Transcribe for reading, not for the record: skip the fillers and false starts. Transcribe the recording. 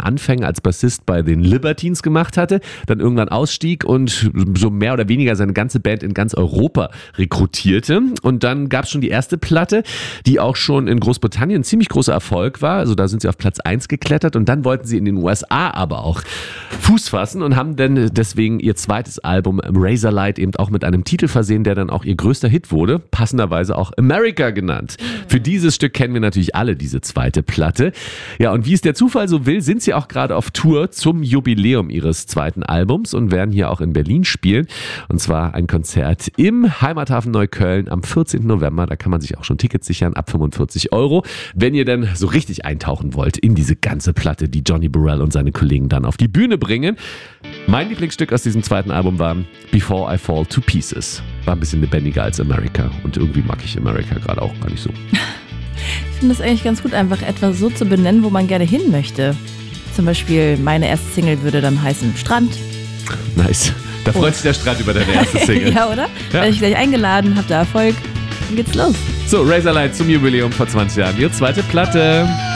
Anfängen als Bassist bei den Libertines gemacht hatte, dann irgendwann ausstieg und so mehr oder weniger seine ganze Band in ganz Europa rekrutierte. Und dann gab es schon die erste Platte, die auch schon in Großbritannien ein ziemlich großer Erfolg war. Also da sind sie auf Platz 1 geklettert und dann wollten sie in den USA aber auch Fuß fassen und haben dann deswegen ihr zweites Album Razorlight eben auch mit einem Titel versehen, der dann auch ihr größter Hit wurde, passenderweise auch America genannt. Für dieses Stück kennen wir natürlich alle diese zweite Platte. Ja, und wie es der Zufall so will, sind sie auch gerade auf Tour zum Jubiläum ihres zweiten Albums und werden hier auch in Berlin spielen. Und zwar ein Konzert im Heimathafen Neukölln am 14. November. Da kann man sich auch schon Tickets sichern, ab 45 €. Wenn ihr denn so richtig eintauchen wollt in diese ganze Platte, die Johnny Burrell und seine Kollegen dann auf die Bühne bringen. Mein Lieblingsstück aus diesem zweiten Album war Before I Fall to Pieces. War ein bisschen lebendiger als America und irgendwie mag ich America gerade auch gar nicht so. Ich finde das eigentlich ganz gut, einfach etwas so zu benennen, wo man gerne hin möchte. Zum Beispiel meine erste Single würde dann heißen Strand. Nice. Da freut sich der Strand über deine erste Single. Ja, oder? Ja. Werde ich gleich eingeladen, habt ihr Erfolg, dann geht's los. So, Razorlight zum Jubiläum vor 20 Jahren. Ihre zweite Platte.